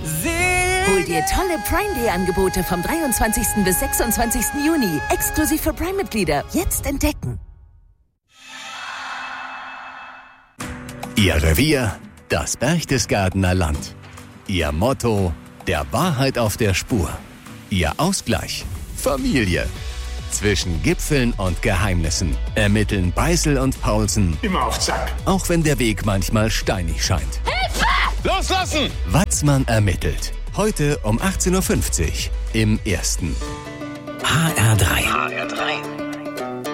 Hol dir tolle Prime Day Angebote vom 23. bis 26. Juni. Exklusiv für Prime-Mitglieder. Jetzt entdecken. Ihr Revier, das Berchtesgadener Land. Ihr Motto, der Wahrheit auf der Spur. Ihr Ausgleich, Familie. Zwischen Gipfeln und Geheimnissen ermitteln Beißel und Paulsen. Immer auf Zack. Auch wenn der Weg manchmal steinig scheint. Hilfe! Loslassen! Watzmann ermittelt. Heute um 18.50 Uhr im Ersten. HR3.